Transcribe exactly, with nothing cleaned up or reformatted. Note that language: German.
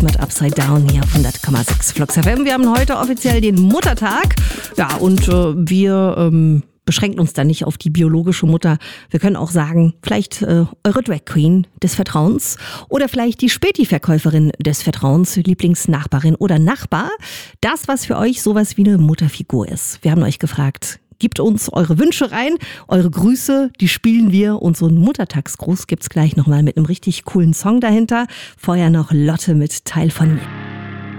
mit Upside Down hier auf hundert Komma sechs Flux F M. Wir haben heute offiziell den Muttertag. Ja, und äh, wir ähm, beschränken uns dann nicht auf die biologische Mutter. Wir können auch sagen, vielleicht äh, eure Drag Queen des Vertrauens oder vielleicht die Späti-Verkäuferin des Vertrauens, Lieblingsnachbarin oder Nachbar. Das, was für euch sowas wie eine Mutterfigur ist. Wir haben euch gefragt, gebt uns eure Wünsche rein, eure Grüße, die spielen wir. Und so einen Muttertagsgruß gibt's gleich nochmal mit einem richtig coolen Song dahinter. Vorher noch Lotte mit Teil von mir.